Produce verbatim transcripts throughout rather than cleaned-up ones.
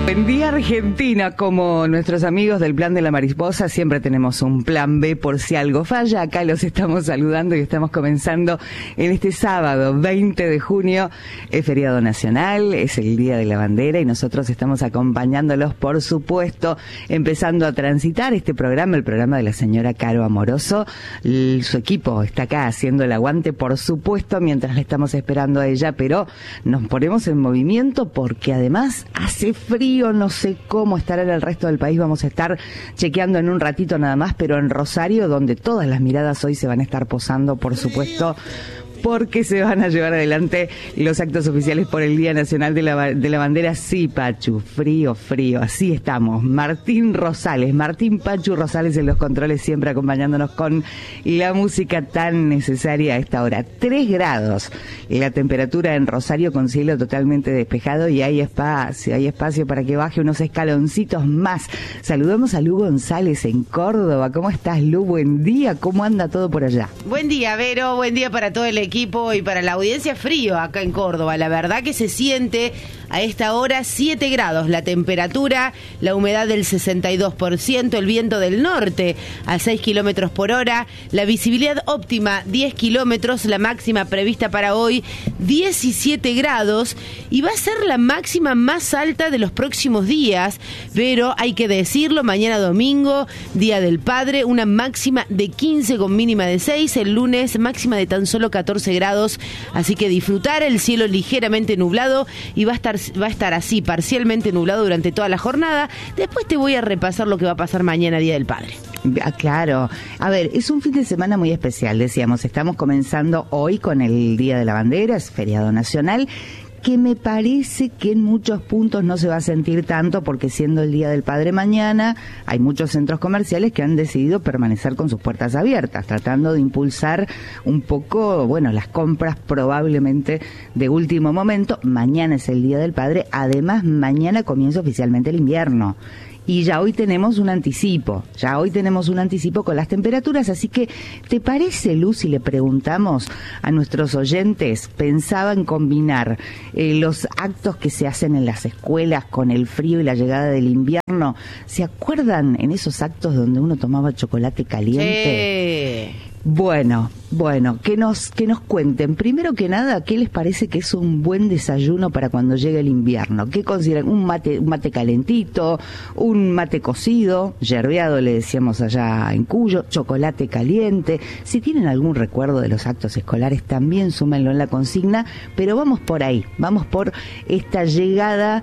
En Día Argentina, como nuestros amigos del Plan de la Mariposa, siempre tenemos un plan B por si algo falla. Acá los estamos saludando y estamos comenzando en este sábado, veinte de junio. Es feriado nacional, es el Día de la Bandera y nosotros estamos acompañándolos, por supuesto, empezando a transitar este programa, el programa de la señora Caro Amoroso. El, su equipo está acá haciendo el aguante, por supuesto, mientras le estamos esperando a ella, pero nos ponemos en movimiento porque además hace frío. No sé cómo estará en el resto del país, vamos a estar chequeando en un ratito nada más, pero en Rosario, donde todas las miradas hoy se van a estar posando, por supuesto, porque se van a llevar adelante los actos oficiales por el Día Nacional de la, de la Bandera. Sí, Pachu, frío, frío, así estamos. Martín Rosales, Martín Pachu Rosales en los controles, siempre acompañándonos con la música tan necesaria a esta hora. Tres grados, la temperatura en Rosario con cielo totalmente despejado y hay espacio, hay espacio para que baje unos escaloncitos más. Saludamos a Lu González en Córdoba. ¿Cómo estás, Lu? Buen día, ¿cómo anda todo por allá? Buen día, Vero, buen día para todo el equipo y para la audiencia. Frío acá en Córdoba, la verdad que se siente a esta hora siete grados la temperatura, la humedad del sesenta y dos por ciento, el viento del norte a seis kilómetros por hora, la visibilidad óptima diez kilómetros, la máxima prevista para hoy diecisiete grados y va a ser la máxima más alta de los próximos días, pero hay que decirlo, mañana domingo, Día del Padre, una máxima de quince con mínima de seis, el lunes máxima de tan solo catorce grados, así que disfrutar, el cielo ligeramente nublado y va a estar va a estar así parcialmente nublado durante toda la jornada. Después te voy a repasar lo que va a pasar mañana, Día del Padre. Ah, claro. A ver, es un fin de semana muy especial, decíamos, estamos comenzando hoy con el Día de la Bandera, es feriado nacional, que me parece que en muchos puntos no se va a sentir tanto porque siendo el Día del Padre mañana, hay muchos centros comerciales que han decidido permanecer con sus puertas abiertas, tratando de impulsar un poco, bueno, las compras probablemente de último momento. Mañana es el Día del Padre, además mañana comienza oficialmente el invierno. Y ya hoy tenemos un anticipo, ya hoy tenemos un anticipo con las temperaturas, así que, ¿te parece, Luz, si le preguntamos a nuestros oyentes, pensaban combinar eh, los actos que se hacen en las escuelas con el frío y la llegada del invierno? ¿Se acuerdan en esos actos donde uno tomaba chocolate caliente? Sí. Bueno, bueno, que nos que nos cuenten, primero que nada, ¿qué les parece que es un buen desayuno para cuando llegue el invierno? ¿Qué consideran? ¿Un mate, un mate calentito, un mate cocido, yerbeado, le decíamos allá en Cuyo, chocolate caliente? Si tienen algún recuerdo de los actos escolares, también súmenlo en la consigna, pero vamos por ahí, vamos por esta llegada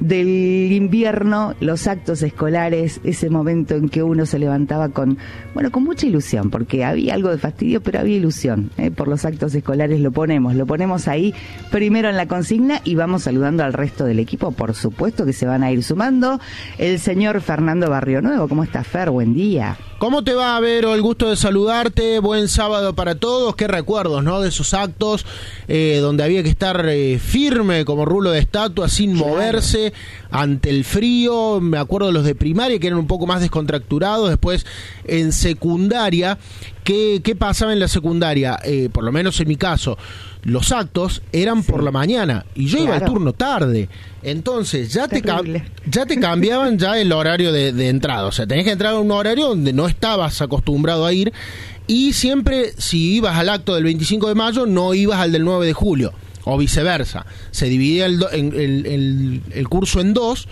del invierno, los actos escolares, ese momento en que uno se levantaba con, bueno, con mucha ilusión, porque había algo de fastidio, pero había ilusión, ¿eh? Por los actos escolares lo ponemos, lo ponemos ahí primero en la consigna y vamos saludando al resto del equipo, por supuesto que se van a ir sumando. El señor Fernando Barrio Nuevo, ¿cómo está, Fer? Buen día. ¿Cómo te va, Vero? El gusto de saludarte, buen sábado para todos. Qué recuerdos, ¿no? De esos actos eh, donde había que estar eh, firme como rulo de estatua, sin claro. moverse ante el frío. Me acuerdo de los de primaria que eran un poco más descontracturados. Después en secundaria, ¿qué, qué pasaba en la secundaria? Eh, por lo menos en mi caso, los actos eran sí. por la mañana y yo claro. iba al turno tarde. Entonces ya te, cam- ya te cambiaban ya el horario de, de entrada. O sea, tenías que entrar a un horario donde no estabas acostumbrado a ir y siempre, si ibas al acto del veinticinco de mayo, no ibas al del nueve de julio o viceversa. Se dividía el, do- en, el, el, el curso en dos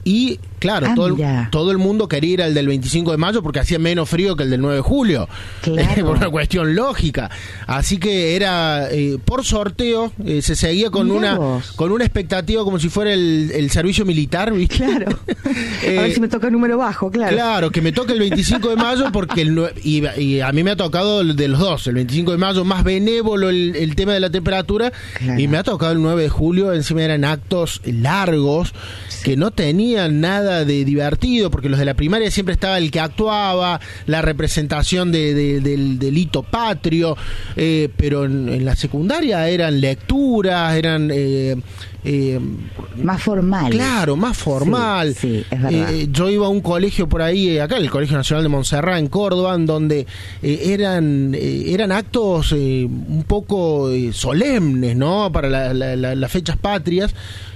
y claro, ah, todo, el, todo el mundo quería ir al del veinticinco de mayo porque hacía menos frío que el del nueve de julio. Claro. Por una cuestión lógica. Así que era, eh, por sorteo, eh, se seguía con Mirá una vos. con una expectativa como si fuera el, el servicio militar, ¿viste? Claro. eh, a ver si me toca el número bajo, claro. Claro, que me toque el veinticinco de mayo porque el, y, y a mí me ha tocado de los dos, el veinticinco de mayo más benévolo el, el tema de la temperatura, claro. y me ha tocado el nueve de julio, encima eran actos largos sí. que no tenían nada de divertido, porque los de la primaria siempre estaba el que actuaba, la representación de, de, del delito patrio, eh, pero en, en la secundaria eran lecturas, eran... Eh, eh, más formal. Claro, más formal. Sí, sí, es verdad. Eh, yo iba a un colegio por ahí, acá, el Colegio Nacional de Montserrat, en Córdoba, en donde eh, eran eh, eran actos eh, un poco eh, solemnes, ¿no? Para la, la, la, las fechas patrias.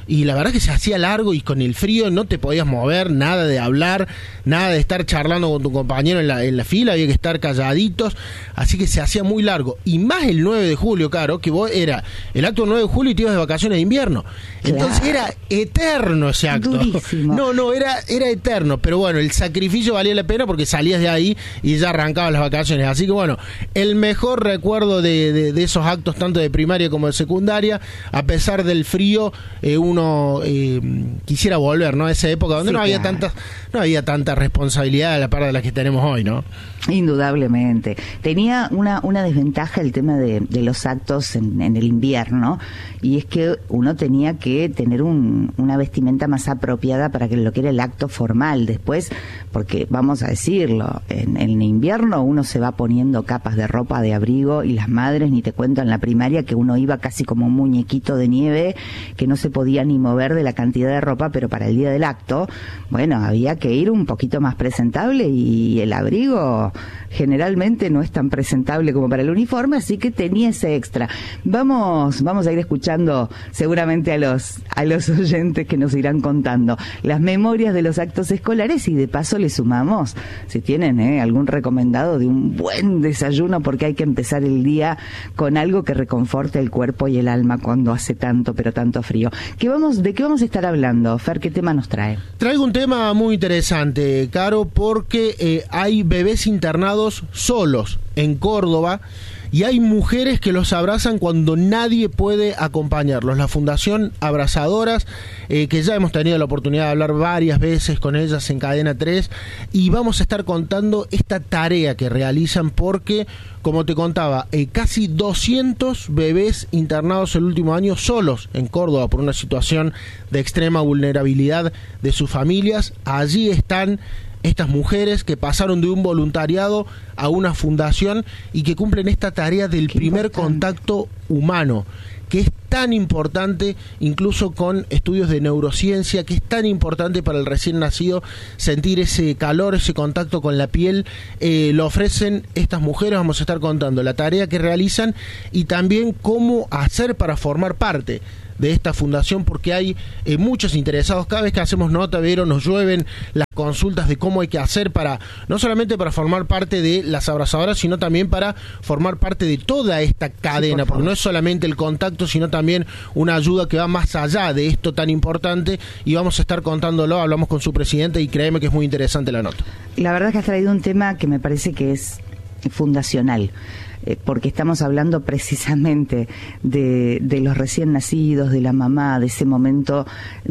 y la verdad que se hacía largo y con el frío no te podías mover, nada de hablar, nada de estar charlando con tu compañero en la, en la fila, había que estar calladitos, así que se hacía muy largo. Y más el nueve de julio, Caro, que vos era el acto del nueve de julio y te ibas de vacaciones de invierno. Entonces claro, era eterno ese acto. Durísimo. No, no, era, era eterno, pero bueno, el sacrificio valía la pena porque salías de ahí y ya arrancabas las vacaciones. Así que bueno, el mejor recuerdo de, de, de esos actos, tanto de primaria como de secundaria, a pesar del frío, eh, uno eh, quisiera volver, ¿no? A esa época donde sí, no había claro. tantas, no había tanta responsabilidad a la par de las que tenemos hoy, ¿no? Indudablemente. Tenía una, una desventaja el tema de, de los actos en, en el invierno, y es que uno tenía que tener un, una vestimenta más apropiada para que lo que era el acto formal. Después, porque vamos a decirlo, en, en invierno uno se va poniendo capas de ropa de abrigo, y las madres, ni te cuento en la primaria, que uno iba casi como un muñequito de nieve, que no se podía ni mover de la cantidad de ropa, pero para el día del acto, bueno, había que ir un poquito más presentable, y el abrigo generalmente no es tan presentable como para el uniforme, así que tenía ese extra. Vamos, vamos a ir escuchando seguramente a los, a los oyentes que nos irán contando las memorias de los actos escolares, y de paso le sumamos, si tienen eh, algún recomendado de un buen desayuno, porque hay que empezar el día con algo que reconforte el cuerpo y el alma cuando hace tanto, pero tanto frío. ¿Qué vamos, ¿De qué vamos a estar hablando, Fer? ¿Qué tema nos trae? Traigo un tema muy interesante, Caro, porque eh, hay bebés internados solos en Córdoba, y hay mujeres que los abrazan cuando nadie puede acompañarlos. La Fundación Abrazadoras, eh, que ya hemos tenido la oportunidad de hablar varias veces con ellas en Cadena tres, y vamos a estar contando esta tarea que realizan porque, como te contaba, eh, casi doscientos bebés internados el último año solos en Córdoba por una situación de extrema vulnerabilidad de sus familias. Allí están estas mujeres que pasaron de un voluntariado a una fundación y que cumplen esta tarea del Qué primer importante. contacto humano, que es tan importante, incluso con estudios de neurociencia, que es tan importante para el recién nacido sentir ese calor, ese contacto con la piel. Eh, lo ofrecen estas mujeres. Vamos a estar contando la tarea que realizan y también cómo hacer para formar parte de esta fundación, porque hay eh, muchos interesados. Cada vez que hacemos nota, Vero, nos llueven las consultas de cómo hay que hacer para, no solamente para formar parte de las abrazadoras, sino también para formar parte de toda esta cadena, sí, por porque no es solamente el contacto, sino también una ayuda que va más allá de esto tan importante, y vamos a estar contándolo. Hablamos con su presidente y créeme que es muy interesante la nota. La verdad es que has traído un tema que me parece que es fundacional, eh, porque estamos hablando precisamente de, de los recién nacidos, de la mamá, de ese momento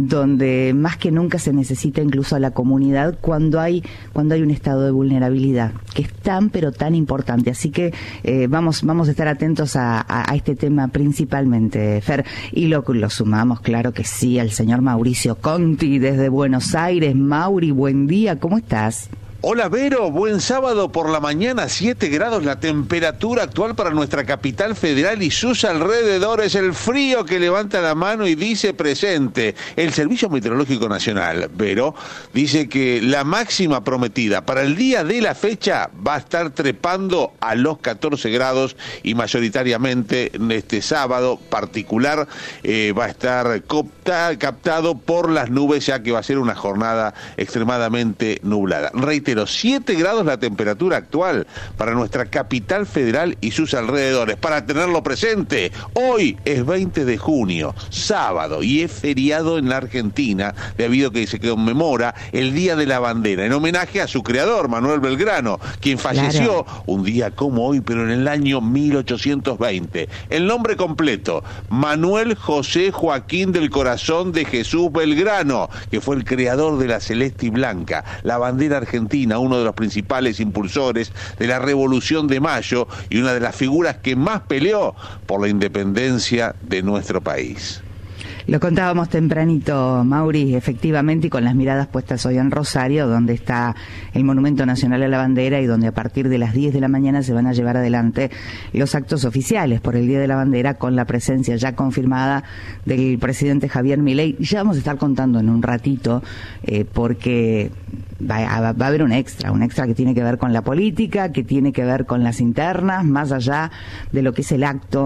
donde más que nunca se necesita incluso a la comunidad cuando hay cuando hay un estado de vulnerabilidad, que es tan pero tan importante. Así que eh, vamos vamos a estar atentos a, a, a este tema principalmente, Fer, y lo, lo sumamos, claro que sí, al señor Mauricio Conti desde Buenos Aires. Mauri, buen día, ¿cómo estás? Hola Vero, buen sábado por la mañana, siete grados la temperatura actual para nuestra capital federal y sus alrededores. El frío que levanta la mano y dice presente. El Servicio Meteorológico Nacional, Vero, dice que la máxima prometida para el día de la fecha va a estar trepando a los catorce grados, y mayoritariamente en este sábado particular eh, va a estar copta, captado por las nubes, ya que va a ser una jornada extremadamente nublada. Reitero, siete grados la temperatura actual para nuestra capital federal y sus alrededores. Para tenerlo presente, hoy es veinte de junio, sábado, y es feriado en la Argentina, debido a que se conmemora el Día de la Bandera, en homenaje a su creador, Manuel Belgrano, quien falleció claro. un día como hoy, pero en el año mil ochocientos veinte. El nombre completo: Manuel José Joaquín del Corazón de Jesús Belgrano, que fue el creador de la celeste y blanca, la bandera argentina, uno de los principales impulsores de la Revolución de Mayo y una de las figuras que más peleó por la independencia de nuestro país. Lo contábamos tempranito, Mauri, efectivamente, y con las miradas puestas hoy en Rosario, donde está el Monumento Nacional a la Bandera y donde a partir de las diez de la mañana se van a llevar adelante los actos oficiales por el Día de la Bandera, con la presencia ya confirmada del presidente Javier Milei. Ya vamos a estar contando en un ratito, eh, porque va a, va a haber un extra, un extra que tiene que ver con la política, que tiene que ver con las internas, más allá de lo que es el acto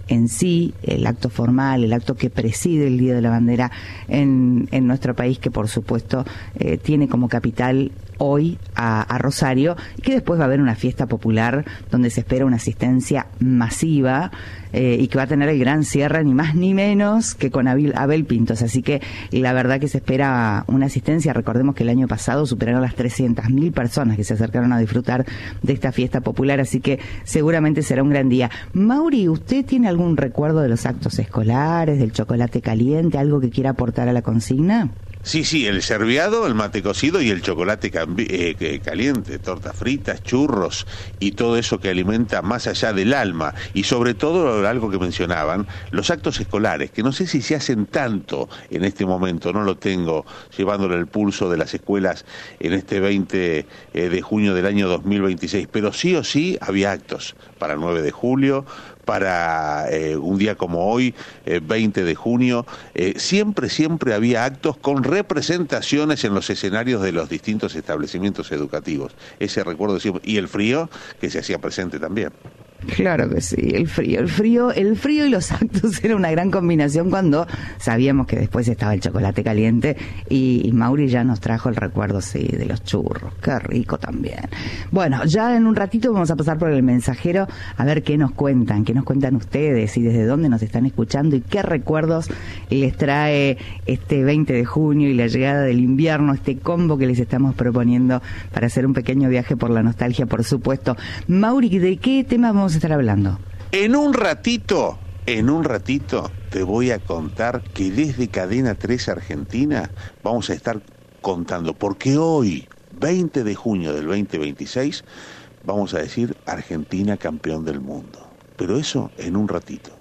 en sí, el acto formal, el acto que preside el Día de la Bandera en, en nuestro país, que por supuesto eh, tiene como capital hoy a, a Rosario, y que después va a haber una fiesta popular donde se espera una asistencia masiva eh, y que va a tener el gran cierre ni más ni menos que con Abel, Abel Pintos. Así que la verdad que se espera una asistencia. Recordemos que el año pasado superaron las trescientas mil personas que se acercaron a disfrutar de esta fiesta popular, así que seguramente será un gran día. Mauri, ¿usted tiene algún recuerdo de los actos escolares, del chocolate caliente, algo que quiera aportar a la consigna? Sí, sí, el serviado, el mate cocido y el chocolate cambi- eh, caliente, tortas fritas, churros y todo eso que alimenta más allá del alma. Y sobre todo, algo que mencionaban, los actos escolares, que no sé si se hacen tanto en este momento, no lo tengo llevándole el pulso de las escuelas en este veinte de junio del año dos mil veintiséis, pero sí o sí había actos para el nueve de julio, para eh, un día como hoy, eh, veinte de junio, eh, siempre, siempre había actos con representaciones en los escenarios de los distintos establecimientos educativos. Ese recuerdo siempre, y el frío que se hacía presente también. Claro que sí, el frío, el frío, el frío y los actos era una gran combinación cuando sabíamos que después estaba el chocolate caliente y, y Mauri ya nos trajo el recuerdo, sí, de los churros, qué rico también. Bueno, ya en un ratito vamos a pasar por el mensajero a ver qué nos cuentan, qué nos cuentan ustedes y desde dónde nos están escuchando y qué recuerdos les trae este veinte de junio y la llegada del invierno, este combo que les estamos proponiendo para hacer un pequeño viaje por la nostalgia, por supuesto. Mauri, ¿de qué tema vamos a estar hablando? En un ratito, en un ratito te voy a contar que desde Cadena tres Argentina vamos a estar contando, porque hoy, veinte de junio del veinte veintiséis, vamos a decir Argentina campeón del mundo. Pero eso en un ratito.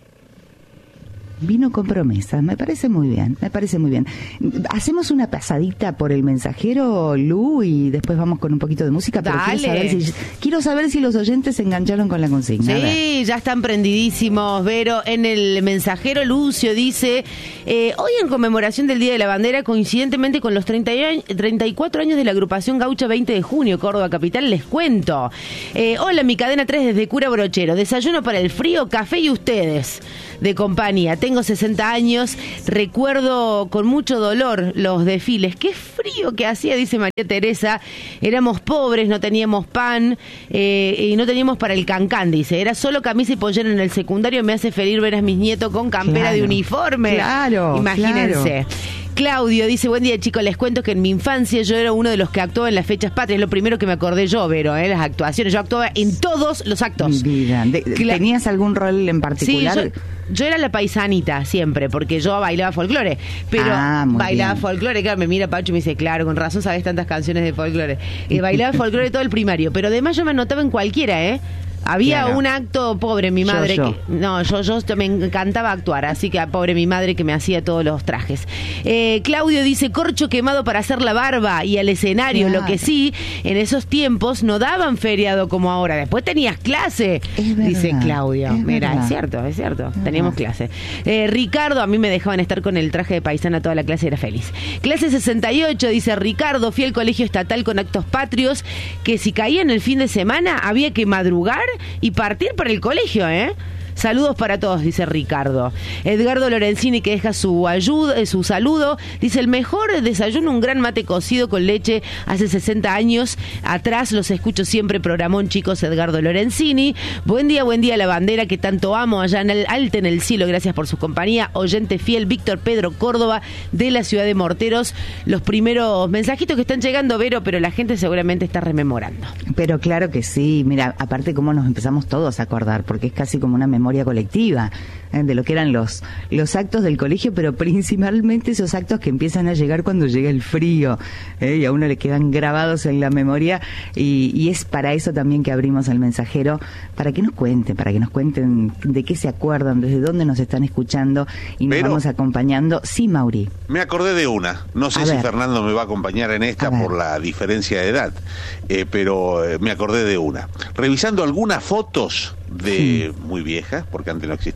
Vino con promesas, me parece muy bien, me parece muy bien. Hacemos una pasadita por el mensajero, Lu, y después vamos con un poquito de música, pero quiero saber, si, quiero saber si los oyentes se engancharon con la consigna. Sí, ya están prendidísimos, Vero. En el mensajero, Lucio dice, eh, hoy en conmemoración del Día de la Bandera, coincidentemente con los treinta y cuatro años de la agrupación Gaucha veinte de junio, Córdoba Capital, les cuento. Eh, hola, mi Cadena tres desde Cura Brochero, desayuno para el frío, café y ustedes de compañía. Tengo sesenta años, recuerdo con mucho dolor los desfiles. Qué frío que hacía, dice María Teresa. Éramos pobres, no teníamos pan eh, y no teníamos para el cancán, dice. Era solo camisa y pollera en el secundario. Me hace feliz ver a mis nietos con campera claro, de uniforme. Claro, imagínense. Claro. Claudio dice, buen día chicos, les cuento que en mi infancia yo era uno de los que actuaba en las fechas patrias, lo primero que me acordé yo, Vero, ¿eh? Las actuaciones, yo actuaba en todos los actos. Vida. De, Cla- ¿Tenías algún rol en particular? Sí, yo, yo era la paisanita siempre, porque yo bailaba folclore, pero ah, bailaba bien. folclore, claro, me mira Pacho y me dice, claro, con razón sabes tantas canciones de folclore. Y bailaba folclore todo el primario, pero además yo me anotaba en cualquiera, ¿eh? Había claro. un acto, pobre mi madre, yo, yo. que no, yo, yo me encantaba actuar, así que pobre mi madre que me hacía todos los trajes. Eh, Claudio dice, corcho quemado para hacer la barba y al escenario, claro. Lo que sí, en esos tiempos no daban feriado como ahora, después tenías clase, es verdad, dice Claudio. Es Mira, verdad. es cierto, es cierto, Es teníamos verdad. clase. Eh, Ricardo, a mí me dejaban estar con el traje de paisana toda la clase, era feliz. Clase sesenta y ocho, dice Ricardo, fui al colegio estatal con actos patrios, que si caían el fin de semana había que madrugar y partir para el colegio, ¿eh? Saludos para todos, dice Ricardo. Edgardo Lorenzini, que deja su ayuda, su saludo, dice, el mejor desayuno, un gran mate cocido con leche hace sesenta años atrás, los escucho siempre, programón, chicos, Edgardo Lorenzini. Buen día, buen día, la bandera que tanto amo allá en el alto en el cielo, gracias por su compañía. Oyente fiel, Víctor Pedro Córdoba, de la ciudad de Morteros. Los primeros mensajitos que están llegando, Vero, pero la gente seguramente está rememorando. Pero claro que sí, mira, aparte cómo nos empezamos todos a acordar, porque es casi como una memoria colectiva eh, de lo que eran los los actos del colegio, pero principalmente esos actos que empiezan a llegar cuando llega el frío eh, y a uno le quedan grabados en la memoria y, y es para eso también que abrimos el mensajero, para que nos cuenten, para que nos cuenten de qué se acuerdan, desde dónde nos están escuchando y nos Pero, vamos acompañando. Sí, Mauri. Me acordé de una, no sé A si ver. Fernando me va a acompañar en esta por la diferencia de edad, eh, pero eh, me acordé de una. Revisando algunas fotos de Sí. muy viejas, porque antes no existía celular,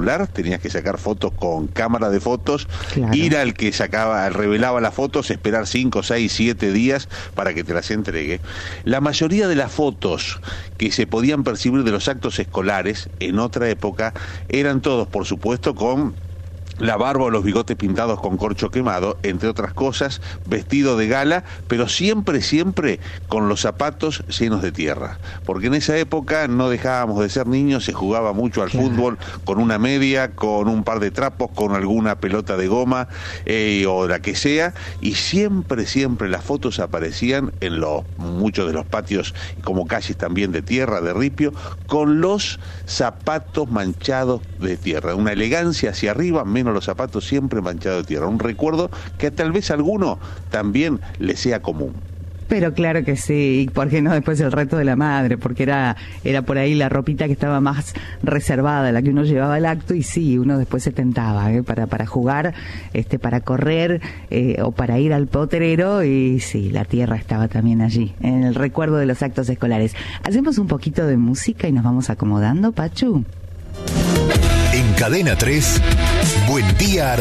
celular, tenías que sacar fotos con cámara de fotos, claro. ir al que sacaba, revelaba las fotos, esperar cinco, seis, siete días para que te las entregue. La mayoría de las fotos que se podían percibir de los actos escolares en otra época eran todos, por supuesto, con la barba o los bigotes pintados con corcho quemado, entre otras cosas, vestido de gala, pero siempre, siempre con los zapatos llenos de tierra. Porque en esa época no dejábamos de ser niños, se jugaba mucho al claro. fútbol con una media, con un par de trapos, con alguna pelota de goma eh, o la que sea, y siempre, siempre las fotos aparecían en los muchos de los patios, como calles también de tierra, de ripio, con los zapatos manchados de tierra. Una elegancia hacia arriba, menos los zapatos siempre manchados de tierra. Un recuerdo que tal vez a alguno también le sea común. Pero claro que sí, y por qué no después el reto de la madre, porque era era por ahí la ropita que estaba más reservada, la que uno llevaba al acto, y sí, uno después se tentaba ¿eh? para para jugar, este para correr eh, o para ir al potrero, y sí, la tierra estaba también allí, en el recuerdo de los actos escolares. Hacemos un poquito de música y nos vamos acomodando, Pachu. En Cadena tres, Buen Día